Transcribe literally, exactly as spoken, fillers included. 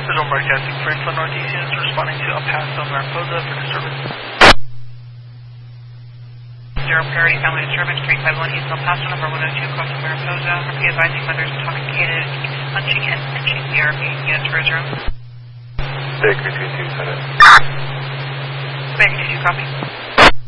Citadel Broadcasting Franklin Northeast units responding to El Paso, Mariposa for disturbance. Zero priority family disturbance, three five one East El Paso, number one oh two, crossing Mariposa. Be advising mothers intoxicated, keeps punching and pinching B R P. Units for his room. Baker two two seven. Baker two two, copy.